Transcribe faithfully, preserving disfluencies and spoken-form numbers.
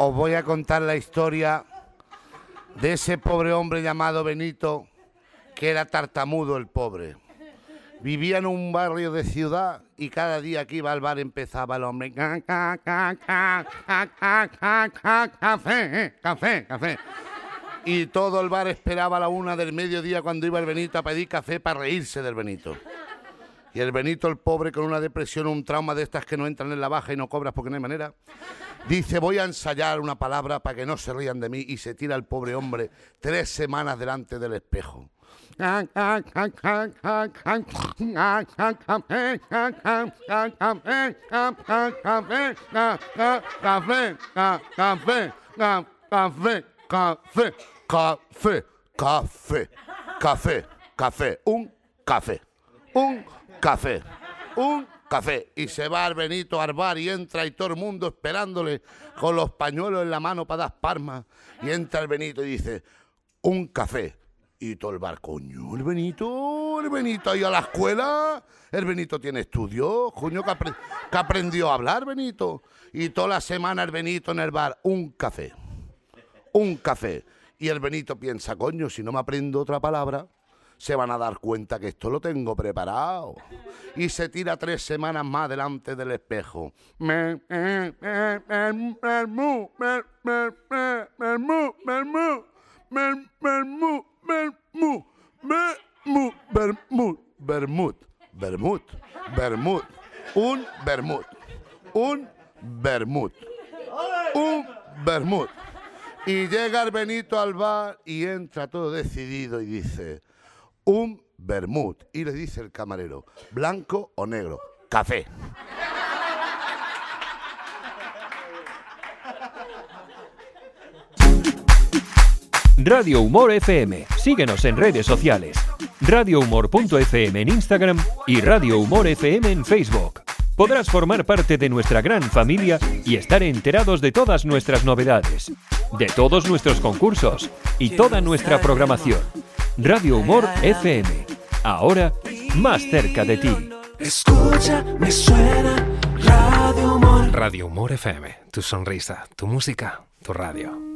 os voy a contar la historia de ese pobre hombre llamado Benito, que era tartamudo el pobre. Vivía en un barrio de ciudad y cada día que iba al bar empezaba el hombre. Ca, ca, ca, ca, ca, ca, ca, ca, café, café, café. Y todo el bar esperaba a la una del mediodía cuando iba el Benito a pedir café para reírse del Benito. Y el Benito, el pobre, con una depresión, un trauma de estas que no entran en la baja y no cobras porque no hay manera, dice, voy a ensayar una palabra para que no se rían de mí, y se tira el pobre hombre tres semanas delante del espejo. Café, café, café, café, café, café, un café, un café, un café. Y se va el Benito al bar y entra y todo el mundo esperándole con los pañuelos en la mano para dar palmas. Y entra el Benito y dice, un café. Y todo el bar, coño, el Benito, el Benito ha ido a la escuela, el Benito tiene estudios, coño, que, apre- que aprendió a hablar, Benito. Y toda la semana el Benito en el bar, un café, un café. Y el Benito piensa, coño, si no me aprendo otra palabra, se van a dar cuenta que esto lo tengo preparado. Y se tira tres semanas más delante del espejo. Me, me, me, me, mermu, mer, mer, mer, mermu, mermu, mer, mermu, mermu, mermu, vermut, vermut, vermut, vermut, un vermut, un vermut, un vermut. Y llega el Benito al bar y entra todo decidido y dice, un vermut. Y le dice el camarero, ¿blanco o negro? Café. Radio Humor F M. Síguenos en redes sociales. radio humor punto f m en Instagram y Radio Humor F M en Facebook. Podrás formar parte de nuestra gran familia y estar enterados de todas nuestras novedades, de todos nuestros concursos y toda nuestra programación. Radio Humor F M. Ahora, más cerca de ti. Escucha, me suena Radio Humor. Radio Humor F M. Tu sonrisa, tu música, tu radio.